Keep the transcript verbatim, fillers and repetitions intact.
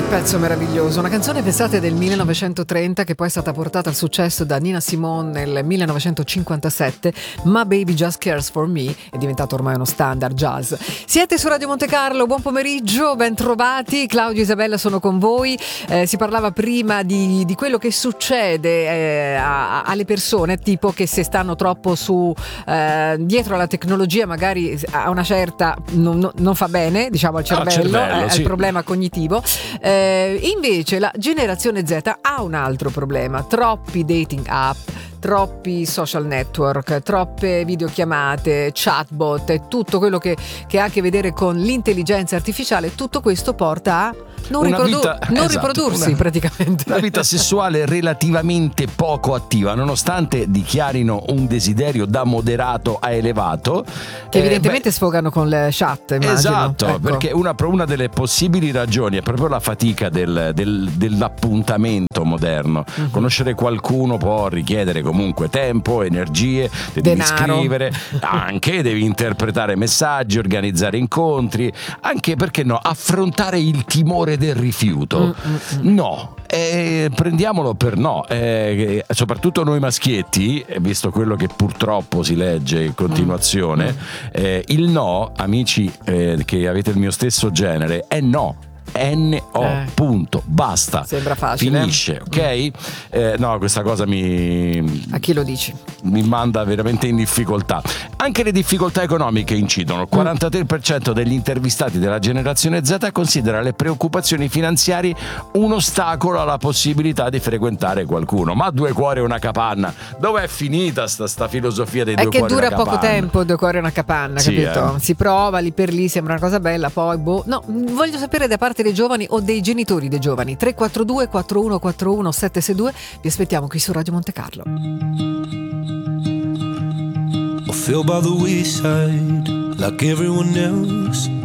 Pezzo meraviglioso, una canzone pensate del millenovecentotrenta che poi è stata portata al successo da Nina Simone nel millenovecentocinquantasette. My Baby Just Cares For Me è diventato ormai uno standard jazz. Siete su Radio Monte Carlo, buon pomeriggio, ben trovati. Claudio e Isabella sono con voi. Eh, si parlava prima di, di quello che succede eh, a, alle persone, tipo che se stanno troppo su eh, dietro alla tecnologia magari a una certa non, non, non fa bene, diciamo al cervello, al cervello, eh, sì. il problema cognitivo. Eh, invece la generazione Z ha un altro problema: troppi dating app, troppi social network, troppe videochiamate, chatbot e tutto quello che, che ha a che vedere con l'intelligenza artificiale. Tutto questo porta a non, riprodu- vita, non esatto, riprodursi una, praticamente. Una vita sessuale relativamente poco attiva, nonostante dichiarino un desiderio da moderato a elevato. Che eh, evidentemente beh, sfogano con le chat, immagino. Esatto, ecco. Perché una, una delle possibili ragioni è proprio la fatica del, del, dell'appuntamento moderno. Mm-hmm. Conoscere qualcuno può richiedere comunque tempo, energie, ti devi Denaro. scrivere, anche devi interpretare messaggi, organizzare incontri, anche, perché no, affrontare il timore del rifiuto. Mm-hmm. No. Eh, prendiamolo per no, eh, soprattutto noi maschietti, visto quello che purtroppo si legge in continuazione, mm. eh, il no, amici eh, che avete il mio stesso genere, è no. N O eh. punto, basta, sembra facile, finisce, ok? Eh, no, questa cosa mi a chi lo dici? Mi manda veramente in difficoltà. Anche le difficoltà economiche incidono. Il quarantatré per cento degli intervistati della generazione Z considera le preoccupazioni finanziarie un ostacolo alla possibilità di frequentare qualcuno. Ma due cuori e una capanna, dov'è finita sta, sta filosofia dei è due cuori e una capanna? È che dura poco tempo, due cuori e una capanna, sì, capito? Eh. Si prova lì per lì, sembra una cosa bella, poi boh. No, voglio sapere da parte dei giovani o dei genitori dei giovani. Tre quattro due quattro uno quattro uno sette sei due. Vi aspettiamo qui su Radio Monte Carlo. I feel by the wayside like everyone else.